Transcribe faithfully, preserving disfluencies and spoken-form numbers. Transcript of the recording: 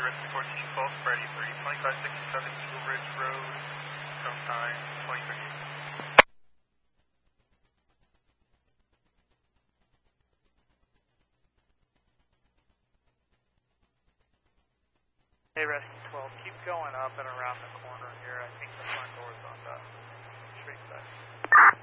Rescue fourteen, False Freddy three, twenty-five sixty-seven Eagle Ridge Road, cone time twenty thirty-eight. Hey, Rescue twelve, keep going up and around the corner here. I think the front door is on the straight side.